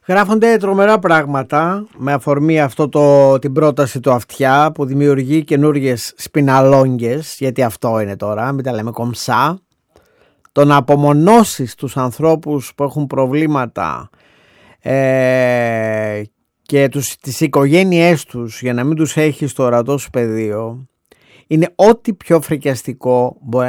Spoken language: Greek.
Γράφονται τρομερά πράγματα με αφορμή την πρόταση του Αυτιά που δημιουργεί καινούργιες σπιναλόγγες, γιατί αυτό είναι τώρα, μην τα λέμε κομψά. Το να απομονώσεις τους ανθρώπους που έχουν προβλήματα και τις οικογένειές τους για να μην τους έχεις στο ορατό σου πεδίο είναι ό,τι πιο φρικιαστικό μπορεί